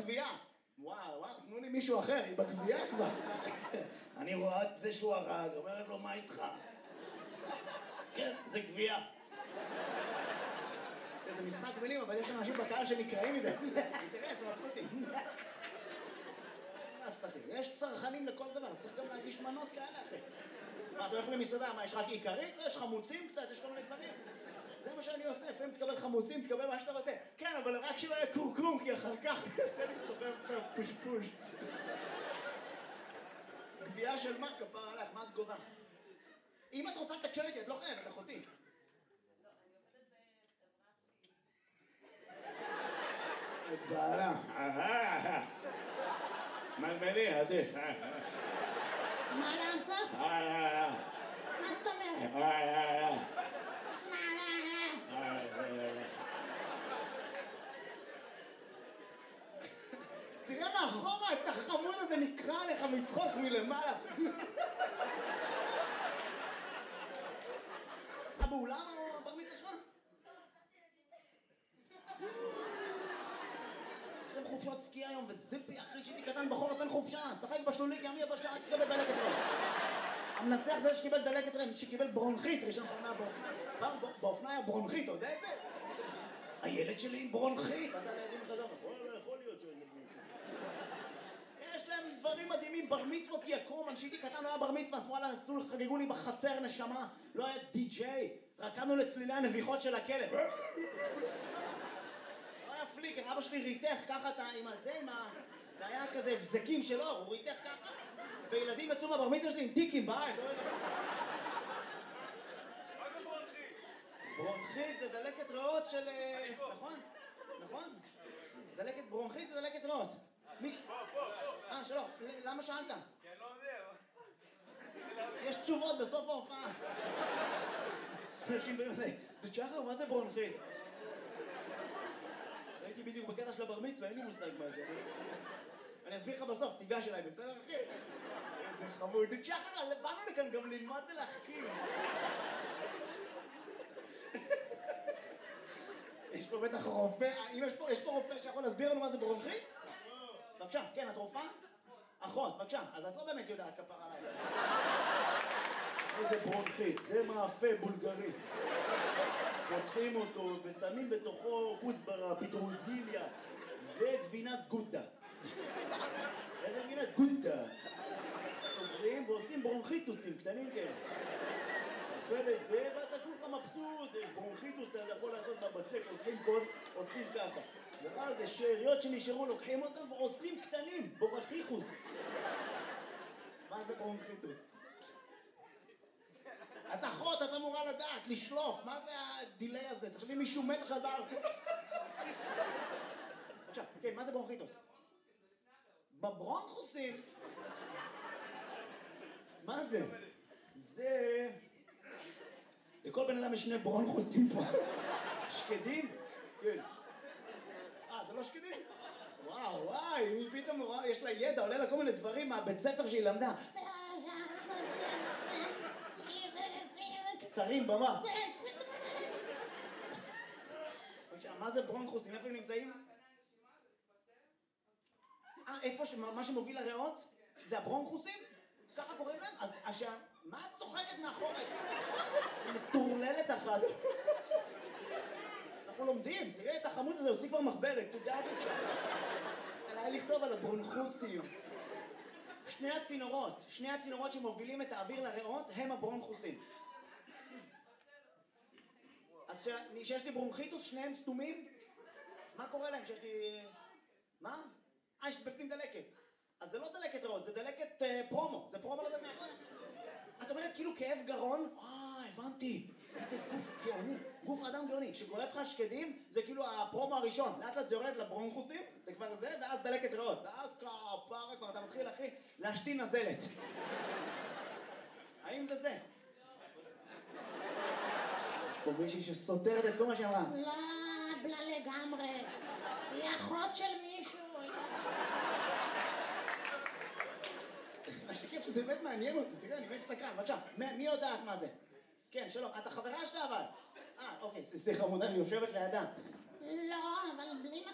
בגבייה. וואו, תנו לי מישהו אחר, היא בגבייה כבר. אני רואה את זה שהוא הרג, אומרת לו, מה איתך? כן, זה גבייה. זה משחק מילים, אבל יש אנשים בקהל שנקראים מזה. תראה, זה מבסוטים. יש צרכנים לכל דבר, צריך גם להגיש מנות כאלה, אחי. מה, אתה הולך למסעדה, מה, יש רק עיקרית? יש חמוצים קצת, יש כל מיני דברים. זה מה שאני עושה, לפעמים תקבל חמוצים, תקבל מה שאתה רוצה. כן, אבל רק שלא יהיה קורקום, כי אחר כך תעשה לי סובב פושפוש. גבייה של מה? כפר עליך, מה את גובה? אם את רוצה לתקשר איתי, את לא חייבת, אחותי. את בעלה. מלמלי, עדיף. מה לעשות? מה זאת אומרת? תראה מאחורה, את החמוד הזה נקרא לך מצחוק מלמעלה. באולם או בר מצווה שלך? יש להם חופשות סקי היום, וזיפי, אחי שהייתי קטן בחורף אין חופשה, צחק בשלולי כי אמי בשעה שקיבל דלקת רם. המנצח זה שקיבל דלקת רם, שקיבל ברונכית, ראשון פעם באופניים. באופניים היה ברונכית, אתה יודע את זה? הילד שלי עם ברונכית, אתה לידים לך דבר, יכול להיות שזה ברונכית. יש להם דברים מדהימים, בר מצוות יקום, כשהייתי קטן לא היה בר מצווה, שמאלה חגגו לי בחצר נשמה, לא היה די-ג'יי, רקדנו לצלילי הנביחות של הכלב. לא היה פליקר, אבא שלי ריתך ככה עם הזה, זה היה כזה הבזקים שלו, הוא ריתך ככה, וילדים יצאו מהבר מצווה שלי עם טיקים בעין. מה זה ברונכית? ברונכית זה דלקת ריאות של... נכון? נכון? דלקת ברונכית זה דלקת ריאות. פה. שלום, למה שאלת? כי אני לא יודע. יש תשובות בסוף ההופעה. אנשים באים אליי, תשחר, מה זה ברונכית? הייתי בדיוק בקטע של הבר מצווה, אין לי מושג מה זה. אני אסביר לך בסוף, תיגש אליי, בסדר אחי? איזה חמוד. תשחר, באנו לכאן גם ללמוד ולהחכים. יש פה בטח רופא, יש פה רופא שיכול להסביר לנו מה זה ברונכית? בבקשה, כן, את רופאה? אחות, בבקשה, אז את לא באמת יודעת כפר עליי. איזה ברונכית, זה מאפה בולגרי. פותחים אותו ושמים בתוכו כוסברה, פטרוזיליה וגבינת גודה. איזה גבינת גודה? סוגרים ועושים ברונכיטוסים קטנים כאלה. אוכל את זה ואתה כולך מבסוט, ברונכיטוס אתה יכול לעשות בבצק, לוקחים כוס, עושים ככה. ואז זה שאריות שנשארו, לוקחים אותם ועושים קטנים, בורחיחוס. מה זה ברונכיטוס? את אחות, את אמורה לדעת, לשלוף, מה זה הדילי הזה? תחשבי מישהו מת עכשיו דעת. עכשיו, כן, מה זה ברונכיטוס? בברונכוסים? מה זה? זה... לכל בן אדם יש שני ברונכוסים פה. שקדים? כן. זה לא שקדים? וואי, היא פתאום נורא, יש לה ידע, עולה לה כל מיני דברים מהבית ספר שהיא למדה. קצרים במח. מה זה ברונכוסים? איפה הם נמצאים? איפה מה שמוביל לריאות? זה הברונכוסים? ככה קוראים להם? אז מה את צוחקת מאחורה? מטורללת אחת. אנחנו לומדים, תראה את החמוד הזה, הוציא כבר מחברת, תודה את שם. עליי לכתוב על הברונכוסים. שני הצינורות שמובילים את האוויר לריאות הם הברונכוסים. אז שיש לי ברונכיטוס, שניהם סתומים? מה קורה להם שיש לי... מה? יש בפנים דלקת. אז זה לא דלקת ריאות, זה דלקת פרומו. זה פרומו לדלקת ריאות. את אומרת כאילו כאב גרון? הבנתי. איזה גוף גאוני. גוף אדם גאוני. שגורף לך שקדים, זה כאילו הפרומו הראשון. לאט לאט זה יורד לברונכוסים, זה כבר זה, ואז דלקת ריאות. ואז כפרה כבר אתה מתחיל, אחי, להשתין נזלת. האם זה זה? יש פה מישהי שסותרת את כל מה שאמרה. לא, בלה לגמרי. היא אחות של מישהו. מה שכיף שזה באמת מעניין אותי, תראה, אני באמת סקרן, בבקשה, מי יודעת מה זה? כן, שלום, את החברה שלה אבל? אוקיי, סליחה, חמודה, אני יושבת לידה. לא, אבל בלי